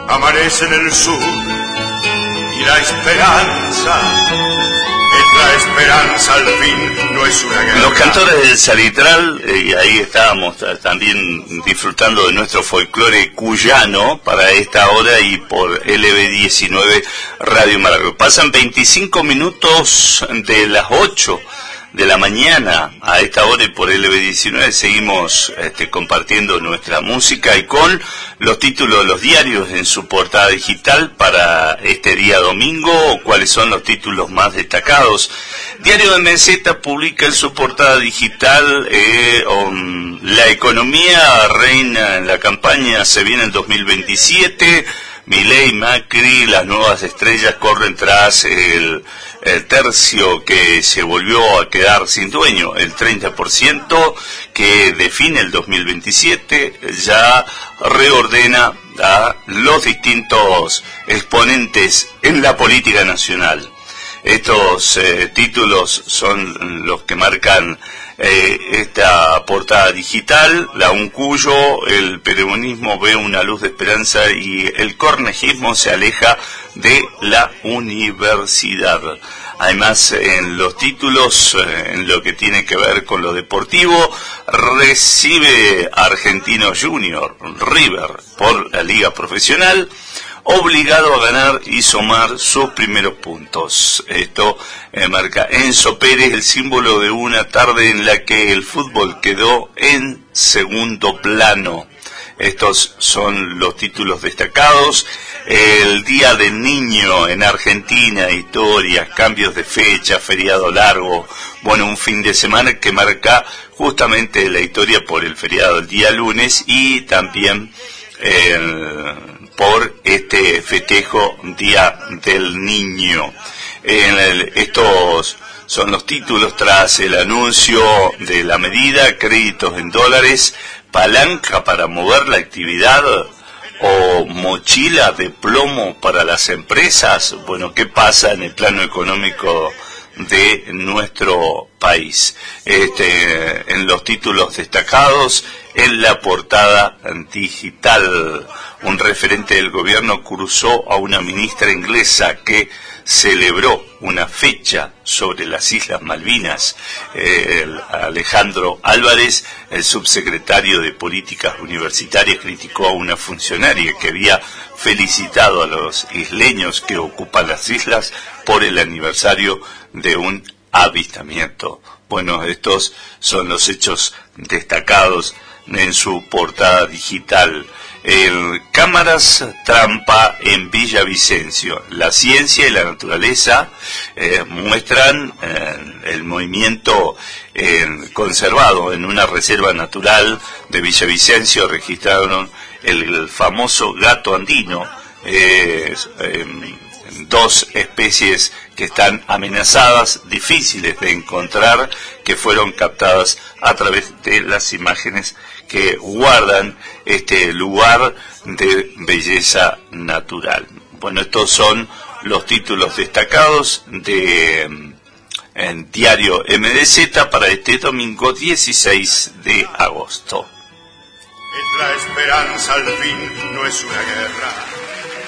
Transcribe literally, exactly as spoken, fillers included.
amanece en el sur y la esperanza, es la esperanza al fin, no es una guerra. Los cantores del Salitral, eh, y ahí estábamos también disfrutando de nuestro folclore cuyano para esta hora y por L B diecinueve Radio Maravilloso. Pasan veinticinco minutos de las ocho de la mañana a esta hora y por L B diecinueve seguimos este, compartiendo nuestra música y con los títulos de los diarios en su portada digital para este día domingo. ¿Cuáles son los títulos más destacados? Diario de M Z publica en su portada digital eh, um, la economía reina en la campaña, se viene el dos mil veintisiete. Milei, Macri, las nuevas estrellas corren tras el, el tercio que se volvió a quedar sin dueño, el treinta por ciento que define el dos mil veintisiete, ya reordena a los distintos exponentes en la política nacional. Estos eh, títulos son los que marcan eh, esta portada digital. La Uncuyo, el peronismo ve una luz de esperanza y el cornejismo se aleja de la universidad. Además, en los títulos, eh, en lo que tiene que ver con lo deportivo, recibe Argentino Junior, River, por la Liga Profesional, obligado a ganar y sumar sus primeros puntos. Esto eh, marca Enzo Pérez, el símbolo de una tarde en la que el fútbol quedó en segundo plano. Estos son los títulos destacados. El Día del Niño en Argentina, historias, cambios de fecha, feriado largo. Bueno, un fin de semana que marca justamente la historia por el feriado del día lunes y también el... por este festejo Día del Niño. En el, estos son los títulos tras el anuncio de la medida, créditos en dólares, palanca para mover la actividad o mochila de plomo para las empresas. Bueno, ¿qué pasa en el plano económico de nuestro país? Este, en los títulos destacados, en la portada digital, un referente del gobierno cruzó a una ministra inglesa que celebró una fecha sobre las Islas Malvinas. Eh, el Alejandro Álvarez, el subsecretario de Políticas Universitarias, criticó a una funcionaria que había felicitado a los isleños que ocupan las islas por el aniversario de un avistamiento. Bueno, estos son los hechos destacados en su portada digital. El Cámaras trampa en Villavicencio. La ciencia y la naturaleza eh, muestran eh, el movimiento eh, conservado en una reserva natural de Villavicencio. Registraron el, el famoso gato andino, eh, eh, dos especies que están amenazadas, difíciles de encontrar, que fueron captadas a través de las imágenes que guardan este lugar de belleza natural. Bueno, estos son los títulos destacados de en Diario M D Z para este domingo dieciséis de agosto. Es la esperanza al fin, no es una guerra.